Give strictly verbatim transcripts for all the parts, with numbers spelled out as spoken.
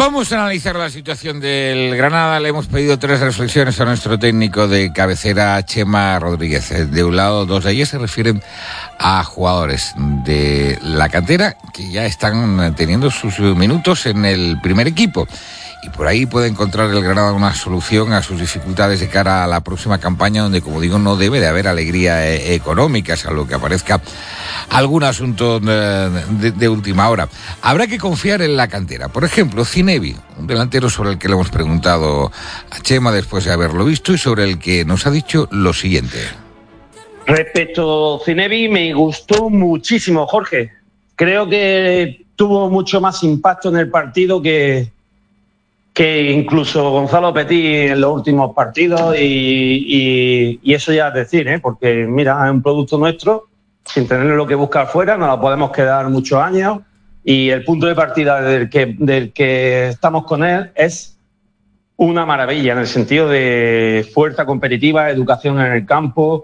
Vamos a analizar la situación del Granada. Le hemos pedido tres reflexiones a nuestro técnico de cabecera, Chema Rodríguez. De un lado, dos de ellas se refieren a jugadores de la cantera que ya están teniendo sus minutos en el primer equipo. Y por ahí puede encontrar el Granada una solución a sus dificultades de cara a la próxima campaña, donde, como digo, no debe de haber alegría eh, económica, salvo que aparezca algún asunto de, de, de última hora. Habrá que confiar en la cantera. Por ejemplo, Zinebi, un delantero sobre el que le hemos preguntado a Chema después de haberlo visto y sobre el que nos ha dicho lo siguiente. Respecto a Zinebi, me gustó muchísimo, Jorge. Creo que tuvo mucho más impacto en el partido que... que incluso Gonzalo Petit en los últimos partidos y, y, y eso ya es decir, ¿eh? Porque mira, es un producto nuestro, sin tener lo que buscar fuera, nos lo podemos quedar muchos años y el punto de partida del que, del que estamos con él es una maravilla en el sentido de fuerza competitiva, educación en el campo,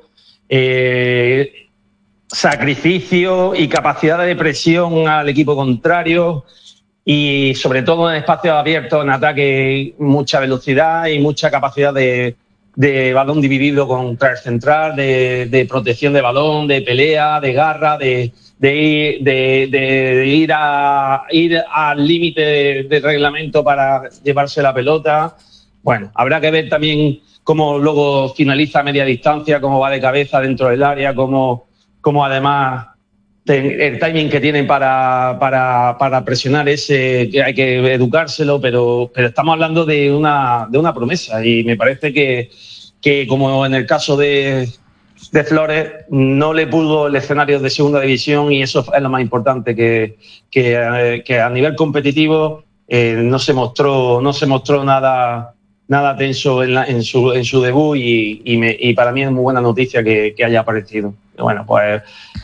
eh, sacrificio y capacidad de presión al equipo contrario. Y sobre todo en espacios abiertos, en ataque, mucha velocidad y mucha capacidad de, de balón dividido contra el central, de, de protección de balón, de pelea, de garra, de, de, ir, de, de ir, a, ir al límite de, de reglamento para llevarse la pelota. Bueno, habrá que ver también cómo luego finaliza a media distancia, cómo va de cabeza dentro del área, cómo, cómo además... el timing que tienen para, para, para presionar ese, que hay que educárselo, pero, pero estamos hablando de una, de una promesa y me parece que, que como en el caso de, de Flores, no le pudo el escenario de segunda división y eso es lo más importante, que, que, que a nivel competitivo eh, no se mostró, no se mostró nada, nada tenso en, la, en, su, en su debut y, y, me, y para mí es muy buena noticia que, que haya aparecido. Y bueno, pues...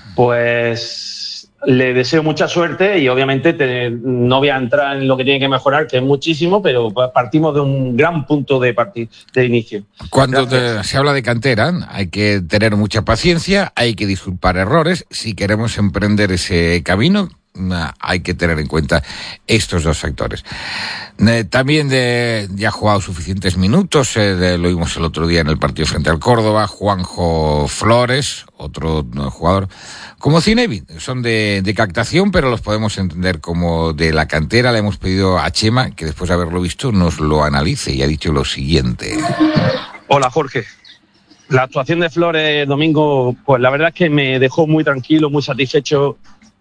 Pues le deseo mucha suerte y obviamente te, no voy a entrar en lo que tiene que mejorar, que es muchísimo, pero partimos de un gran punto de, partir, de inicio. Cuando te, se habla de cantera, hay que tener mucha paciencia, hay que disculpar errores. Si queremos emprender ese camino, hay que tener en cuenta estos dos factores. Eh, también de, ya ha jugado suficientes minutos, eh, de, lo vimos el otro día en el partido frente al Córdoba, Juanjo Flores, otro no, jugador como Zinebi, son de, de captación, pero los podemos entender como de la cantera. Le hemos pedido a Chema que después de haberlo visto nos lo analice y ha dicho lo siguiente. Hola Jorge, la actuación de Flores domingo, pues la verdad es que me dejó muy tranquilo, muy satisfecho.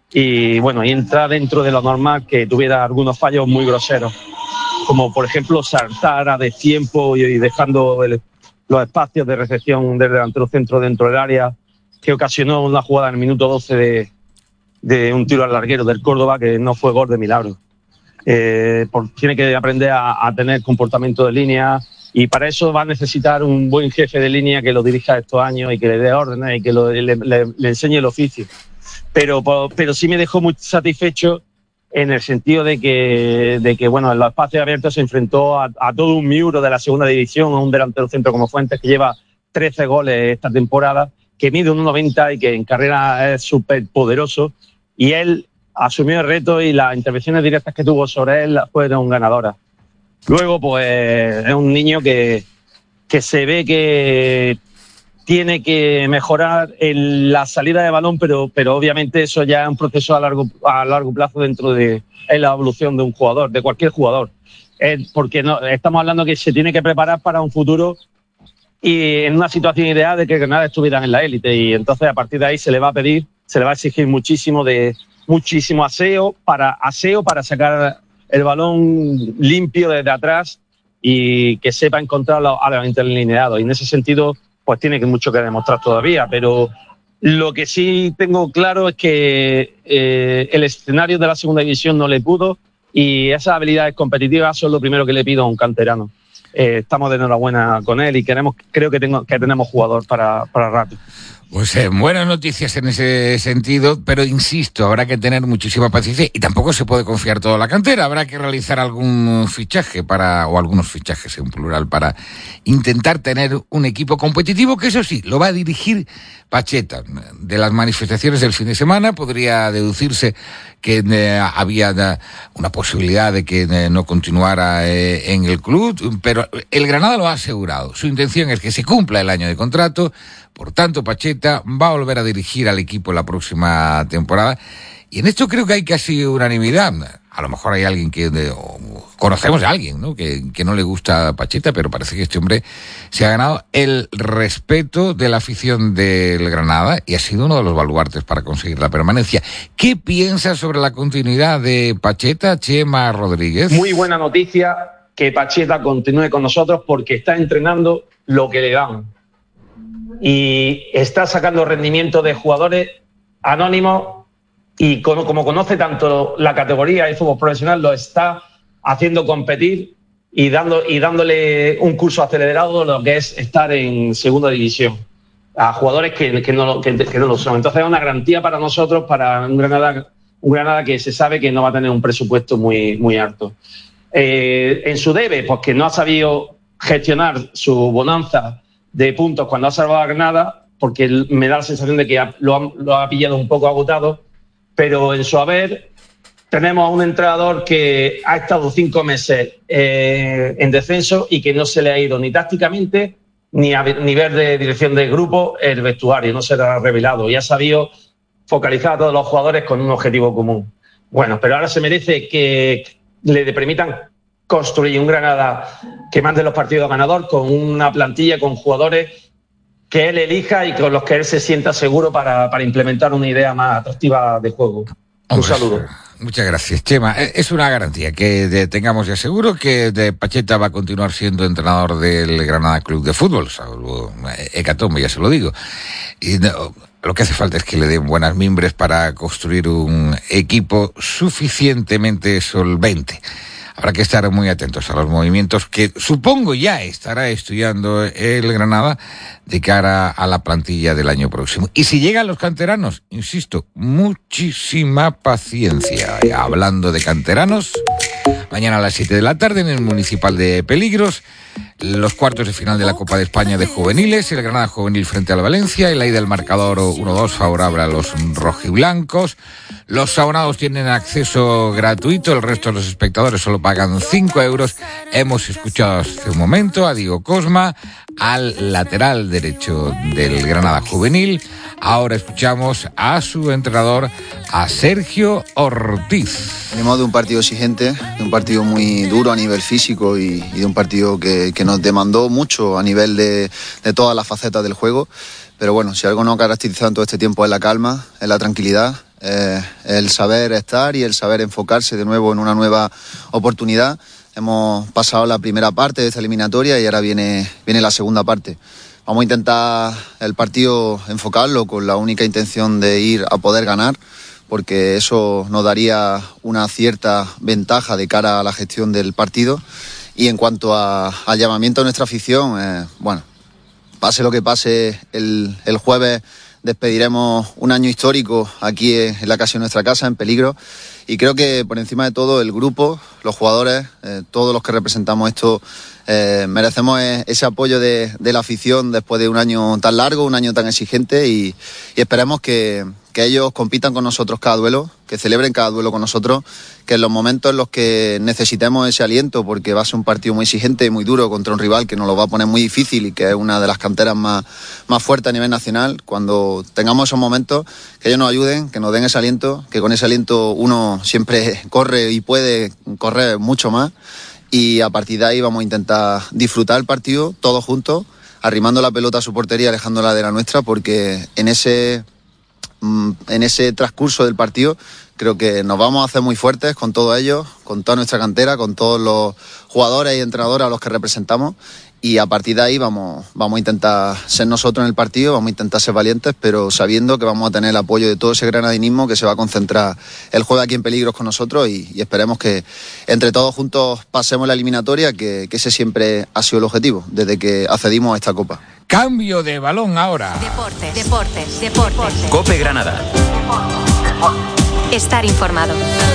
Y bueno, y entra dentro de lo normal que tuviera algunos fallos muy groseros, como por ejemplo saltar a destiempo y, y dejando el, los espacios de recepción del delantero centro dentro del área, que ocasionó una jugada en el minuto doce de, de un tiro al larguero del Córdoba que no fue gol de milagro. Eh, por, tiene que aprender a, a tener comportamiento de línea y para eso va a necesitar un buen jefe de línea que lo dirija estos años y que le dé órdenes y que lo, le, le, le enseñe el oficio. Pero, pero sí me dejó muy satisfecho en el sentido de que, de que bueno, en los espacios abiertos se enfrentó a, a todo un miuro de la segunda división, a un delantero centro como Fuentes que lleva trece goles esta temporada, que mide un uno noventa y que en carrera es súper poderoso. Y él asumió el reto y las intervenciones directas que tuvo sobre él fueron ganadoras. Luego, pues, es un niño que, que se ve que tiene que mejorar en la salida de balón, pero, pero obviamente eso ya es un proceso a largo, a largo plazo dentro de en la evolución de un jugador, de cualquier jugador. Eh, porque no, estamos hablando que se tiene que preparar para un futuro y en una situación ideal de que Granada estuviera en la élite. Y entonces a partir de ahí se le va a pedir, se le va a exigir muchísimo de muchísimo aseo para aseo para sacar el balón limpio desde atrás y que sepa encontrarlo a los interlineados. Y en ese sentido, pues tiene que mucho que demostrar todavía, pero lo que sí tengo claro es que eh, el escenario de la segunda división no le pudo y esas habilidades competitivas son lo primero que le pido a un canterano. Eh, estamos de enhorabuena con él y queremos, creo que, tengo, que tenemos jugador para, para rato. Pues eh, buenas noticias en ese sentido, pero insisto, habrá que tener muchísima paciencia y tampoco se puede confiar toda la cantera. Habrá que realizar algún fichaje para, o algunos fichajes en plural, para intentar tener un equipo competitivo que, eso sí, lo va a dirigir Pacheta. De las manifestaciones del fin de semana podría deducirse que eh, había eh, una posibilidad de que eh, no continuara eh, en el club, pero el Granada lo ha asegurado. Su intención es que se cumpla el año de contrato. Por tanto, Pacheta va a volver a dirigir al equipo la próxima temporada. Y en esto creo que hay casi unanimidad. A lo mejor hay alguien que... De, conocemos a alguien, ¿no? Que, que no le gusta a Pacheta, pero parece que este hombre se ha ganado el respeto de la afición del Granada y ha sido uno de los baluartes para conseguir la permanencia. ¿Qué piensas sobre la continuidad de Pacheta, Chema Rodríguez? Muy buena noticia que Pacheta continúe con nosotros porque está entrenando lo que le dan. Y está sacando rendimiento de jugadores anónimos y como, como conoce tanto la categoría de fútbol profesional, lo está haciendo competir y, dando, y dándole un curso acelerado de lo que es estar en segunda división a jugadores que, que, no, que, que no lo son. Entonces es una garantía para nosotros, para un Granada, un Granada que se sabe que no va a tener un presupuesto muy, muy alto. Eh, en su debe, pues que no ha sabido gestionar su bonanza de puntos cuando ha salvado a Granada, porque me da la sensación de que lo ha, lo ha pillado un poco agotado, pero en su haber tenemos a un entrenador que ha estado cinco meses eh, en descenso y que no se le ha ido ni tácticamente ni a nivel de dirección de grupo el vestuario, no se le ha revelado y ha sabido focalizar a todos los jugadores con un objetivo común. Bueno, pero ahora se merece que le permitan construir un Granada que mande los partidos ganador con una plantilla, con jugadores que él elija y con los que él se sienta seguro para, para implementar una idea más atractiva de juego. Un Hombre, saludo. Muchas gracias, Chema. Es una garantía que de, tengamos ya seguro que de Pacheta va a continuar siendo entrenador del Granada Club de Fútbol, salvo hecatombe, ya se lo digo. Y no, lo que hace falta es que le den buenas mimbres para construir un equipo suficientemente solvente. Habrá que estar muy atentos a los movimientos que supongo ya estará estudiando el Granada de cara a la plantilla del año próximo. Y si llegan los canteranos, insisto, muchísima paciencia. Hablando de canteranos, mañana a las siete de la tarde en el Municipal de Peligros, los cuartos de final de la Copa de España de Juveniles, el Granada Juvenil frente al Valencia, y la ida del marcador uno dos favorable a los rojiblancos. Los abonados tienen acceso gratuito, el resto de los espectadores solo pagan cinco euros. Hemos escuchado hace un momento a Diego Cosma, al lateral derecho del Granada Juvenil. Ahora escuchamos a su entrenador, a Sergio Ortiz. Venimos de un partido exigente, de un partido muy duro a nivel físico y, y de un partido que, que nos demandó mucho a nivel de, de todas las facetas del juego. Pero bueno, si algo nos ha caracterizado en todo este tiempo es la calma, es la tranquilidad, eh, el saber estar y el saber enfocarse de nuevo en una nueva oportunidad. Hemos pasado la primera parte de esta eliminatoria y ahora viene, viene la segunda parte. Vamos a intentar el partido enfocarlo con la única intención de ir a poder ganar, porque eso nos daría una cierta ventaja de cara a la gestión del partido. Y en cuanto a, al llamamiento de nuestra afición, eh, bueno, pase lo que pase, el, el jueves despediremos un año histórico aquí en la casa de nuestra casa, en Peligro. Y creo que por encima de todo el grupo, los jugadores, eh, todos los que representamos esto, eh, merecemos ese apoyo de, de la afición después de un año tan largo, un año tan exigente y, y esperemos que, que ellos compitan con nosotros cada duelo, que celebren cada duelo con nosotros, que en los momentos en los que necesitemos ese aliento, porque va a ser un partido muy exigente y muy duro contra un rival que nos lo va a poner muy difícil y que es una de las canteras más, más fuertes a nivel nacional, cuando tengamos esos momentos, que ellos nos ayuden, que nos den ese aliento, que con ese aliento uno siempre corre y puede correr mucho más. Y a partir de ahí vamos a intentar disfrutar el partido todos juntos, arrimando la pelota a su portería, alejándola de la nuestra, porque en ese, en ese transcurso del partido creo que nos vamos a hacer muy fuertes con todos ellos, con toda nuestra cantera, con todos los jugadores y entrenadores a los que representamos, y a partir de ahí vamos, vamos a intentar ser nosotros en el partido, vamos a intentar ser valientes, pero sabiendo que vamos a tener el apoyo de todo ese granadinismo que se va a concentrar el juego aquí en Peligros con nosotros y, y esperemos que entre todos juntos pasemos la eliminatoria, que, que ese siempre ha sido el objetivo desde que accedimos a esta Copa. Cambio de balón ahora. Deportes, deportes, deportes. COPE Granada. Estar informado.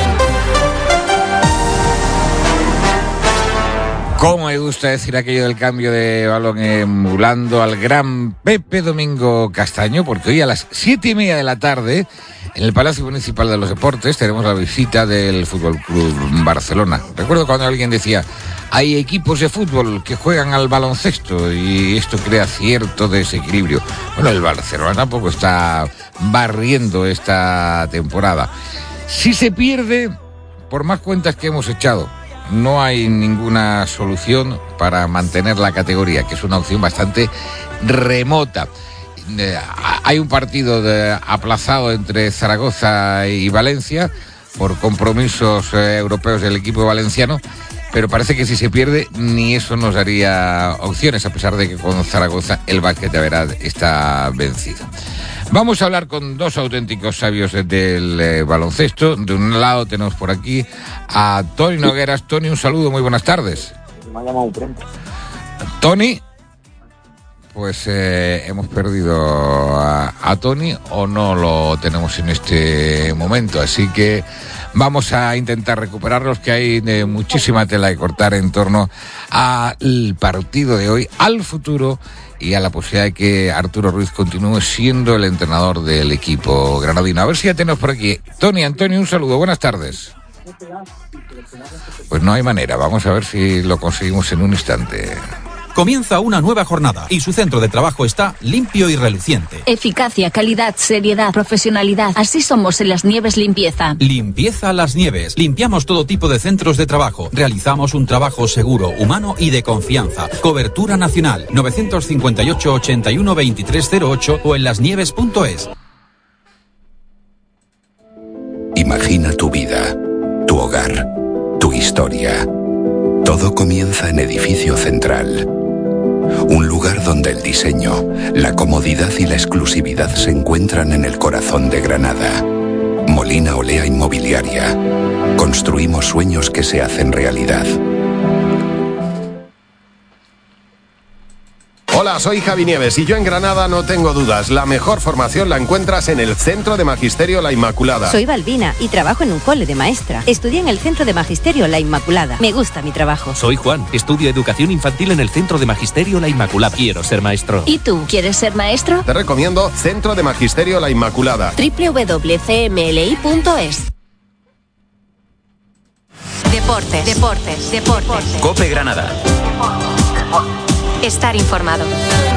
¿Cómo me gusta decir aquello del cambio de balón, emulando al gran Pepe Domingo Castaño? Porque hoy a las siete y media de la tarde, en el Palacio Municipal de los Deportes, tenemos la visita del Fútbol Club Barcelona. Recuerdo cuando alguien decía, hay equipos de fútbol que juegan al baloncesto y esto crea cierto desequilibrio. Bueno, el Barcelona tampoco está barriendo esta temporada. Si se pierde, por más cuentas que hemos echado, no hay ninguna solución para mantener la categoría, que es una opción bastante remota. Eh, hay un partido de, aplazado entre Zaragoza y Valencia por compromisos eh, europeos del equipo valenciano, pero parece que si se pierde ni eso nos daría opciones, a pesar de que con Zaragoza el básquet de verdad está vencido. Vamos a hablar con dos auténticos sabios del eh, baloncesto. De un lado tenemos por aquí a Toni Nogueras. Toni, un saludo, muy buenas tardes. Me ha llamado pronto. Toni, pues eh, hemos perdido a, a Toni o no lo tenemos en este momento, así que vamos a intentar recuperarlos, que hay de muchísima tela de cortar en torno al partido de hoy, al futuro y a la posibilidad de que Arturo Ruiz continúe siendo el entrenador del equipo granadino. A ver si ya tenemos por aquí. Toni, Antonio, un saludo, buenas tardes. Pues no hay manera, vamos a ver si lo conseguimos en un instante. Comienza una nueva jornada y su centro de trabajo está limpio y reluciente. Eficacia, calidad, seriedad, profesionalidad. Así somos en Las Nieves Limpieza. Limpieza Las Nieves. Limpiamos todo tipo de centros de trabajo. Realizamos un trabajo seguro, humano y de confianza. Cobertura nacional. nueve cinco ocho, ochenta y uno, veintitrés cero ocho o en lasnieves punto es. Imagina tu vida, tu hogar, tu historia. Todo comienza en Edificio Central. Un lugar donde el diseño, la comodidad y la exclusividad se encuentran en el corazón de Granada. Molina Olea Inmobiliaria. Construimos sueños que se hacen realidad. Hola, soy Javi Nieves y yo en Granada no tengo dudas. La mejor formación la encuentras en el Centro de Magisterio La Inmaculada. Soy Balbina y trabajo en un cole de maestra. Estudié en el Centro de Magisterio La Inmaculada. Me gusta mi trabajo. Soy Juan. Estudio Educación Infantil en el Centro de Magisterio La Inmaculada. Quiero ser maestro. ¿Y tú, quieres ser maestro? Te recomiendo Centro de Magisterio La Inmaculada. doble u doble u doble u punto c m l i punto es. Deportes, deportes, deportes. COPE Granada. Estar informado.